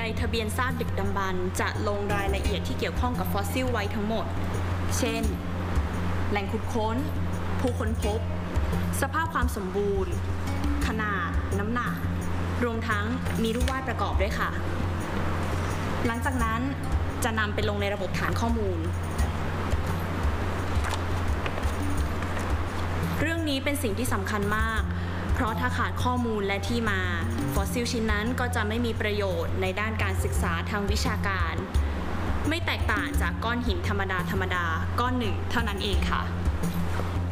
ทะเบียนซากดึกดำบรรพ์จะลงรายละเอียดที่เกี่ยวข้องกับฟอสซิลไว้ทั้งหมดเช่นแหล่งขุดค้นผู้ค้นพบสภาพความสมบูรณ์ขนาดน้ำหนักรวมทั้งมีรูปวาดประกอบด้วยค่ะหลังจากนั้นจะนำไปลงในระบบฐานข้อมูลเรื่องนี้เป็นสิ่งที่สำคัญมากเพราะถ้าขาดข้อมูลและที่มาฟอสซิลชิ้นนั้นก็จะไม่มีประโยชน์ในด้านการศึกษาทางวิชาการไม่แตกต่างจากก้อนหินธรรมดาก้อนหนึ่งเท่านั้นเองค่ะ